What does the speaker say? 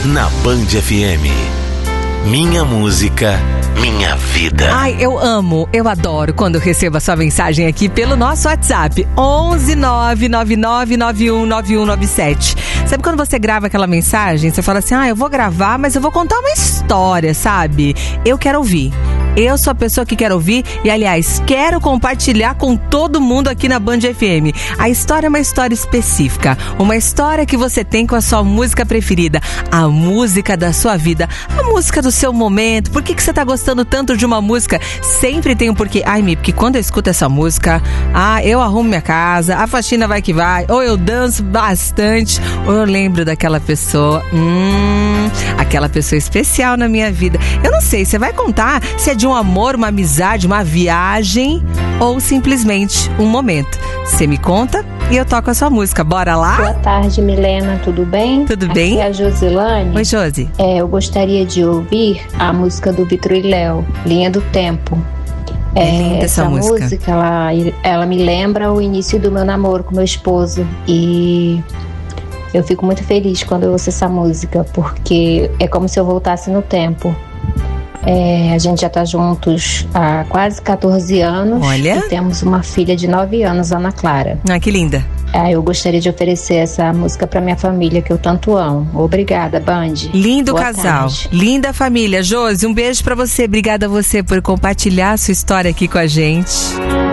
na Band FM. Minha música, minha vida. Ai, eu amo, eu adoro quando eu recebo a sua mensagem aqui pelo nosso WhatsApp 11999919197. Sabe quando você grava aquela mensagem, você fala assim, eu vou gravar, mas eu vou contar uma história, sabe? Eu quero ouvir. Eu sou a pessoa que quer ouvir e, aliás, quero compartilhar com todo mundo aqui na Band FM. A história é uma história específica, uma história que você tem com a sua música preferida, a música da sua vida, a música do seu momento. Por que você tá gostando tanto de uma música? Sempre tem um porquê. Ai, Mi, porque quando eu escuto essa música, eu arrumo minha casa, a faxina vai que vai, ou eu danço bastante, ou eu lembro daquela pessoa, aquela pessoa especial na minha vida. Eu não sei, você vai contar se é de um amor, uma amizade, uma viagem ou simplesmente um momento. Você me conta e eu toco a sua música. Bora lá? Boa tarde, Milena. Tudo bem? Tudo bem? Aqui é a Josilane. Oi, Josi. Eu gostaria de ouvir a música do Vitor e Léo, Linha do Tempo. Linda essa música. Ela me lembra o início do meu namoro com meu esposo. E eu fico muito feliz quando eu ouço essa música, porque é como se eu voltasse no tempo. A gente já tá juntos há quase 14 anos. Olha. E temos uma filha de 9 anos, Ana Clara. Que linda. Eu gostaria de oferecer essa música pra minha família, que eu tanto amo. Obrigada, Band. Lindo Boa casal. tarde. Linda família. Josi, um beijo pra você. Obrigada a você por compartilhar a sua história aqui com a gente.